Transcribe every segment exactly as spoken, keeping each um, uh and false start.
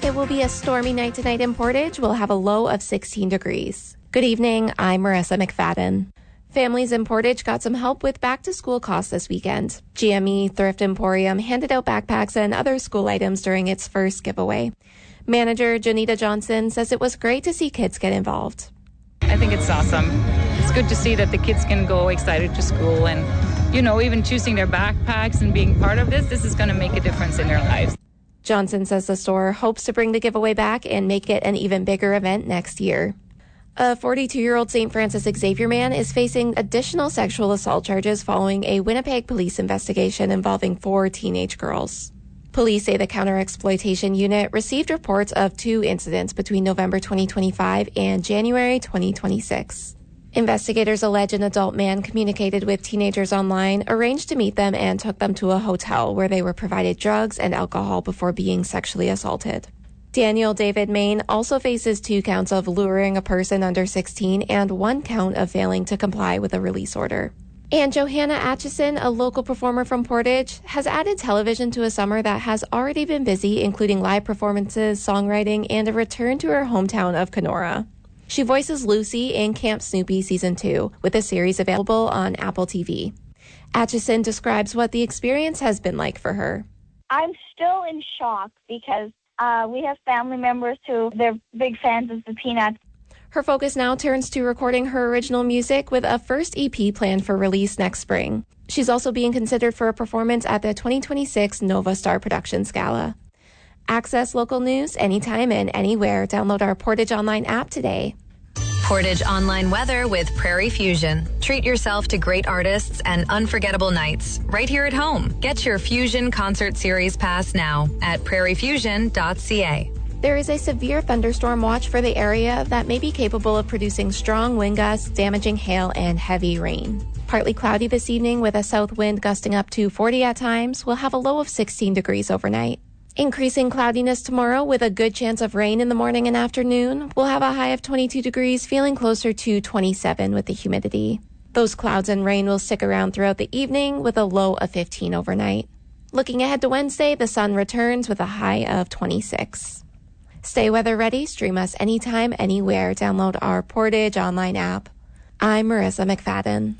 It will be a stormy night tonight in Portage. We'll have a low of sixteen degrees. Good evening. I'm Marissa McFadden. Families in Portage got some help with back-to-school costs this weekend. G M E Thrift Emporium handed out backpacks and other school items during its first giveaway. Manager Janita Johnson says it was great to see kids get involved. I think it's awesome. It's good to see that the kids can go excited to school and, you know, even choosing their backpacks and being part of this, this is going to make a difference in their lives. Johnson says the store hopes to bring the giveaway back and make it an even bigger event next year. A forty-two-year-old Saint Francis Xavier man is facing additional sexual assault charges following a Winnipeg police investigation involving four teenage girls. Police say the counter-exploitation unit received reports of two incidents between November twenty twenty-five and January twenty twenty-six. Investigators allege an adult man communicated with teenagers online, arranged to meet them, and took them to a hotel where they were provided drugs and alcohol before being sexually assaulted. Daniel David Main also faces two counts of luring a person under sixteen and one count of failing to comply with a release order. And Johanna Atchison, a local performer from Portage, has added television to a summer that has already been busy, including live performances, songwriting, and a return to her hometown of Kenora. She voices Lucy in Camp Snoopy Season two, with the series available on Apple T V. Atchison describes what the experience has been like for her. I'm still in shock because uh, we have family members who, they're big fans of the Peanuts. Her focus now turns to recording her original music with a first E P planned for release next spring. She's also being considered for a performance at the twenty twenty-six Nova Star Productions Gala. Access local news anytime and anywhere. Download our Portage Online app today. Portage Online weather with Prairie Fusion. Treat yourself to great artists and unforgettable nights right here at home. Get your Fusion Concert Series pass now at prairie fusion dot c a. There is a severe thunderstorm watch for the area that may be capable of producing strong wind gusts, damaging hail, and heavy rain. Partly cloudy this evening with a south wind gusting up to forty at times. We'll have a low of sixteen degrees overnight. Increasing cloudiness tomorrow with a good chance of rain in the morning and afternoon. We'll have a high of twenty-two degrees, feeling closer to twenty-seven with the humidity. Those clouds and rain will stick around throughout the evening with a low of fifteen overnight. Looking ahead to Wednesday, the sun returns with a high of twenty-six. Stay weather ready. Stream us anytime, anywhere. Download our Portage Online app. I'm Marissa McFadden.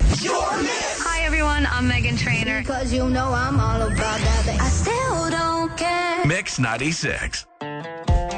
Hi, everyone. I'm Megan Trainor. Because you know I'm all about that. I still don't care. Mix ninety-six.